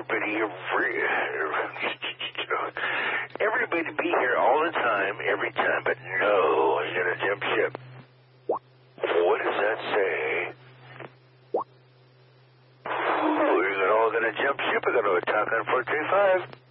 everybody to be here all the time, every time, but no, you're going to jump ship. What does that say? You're all going to jump ship. We're going to attack on 435.